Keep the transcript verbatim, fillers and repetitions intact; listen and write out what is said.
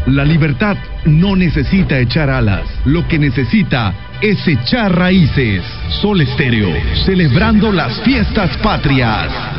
La libertad no necesita echar alas, lo que necesita es echar raíces. Sol Estéreo, celebrando las fiestas patrias.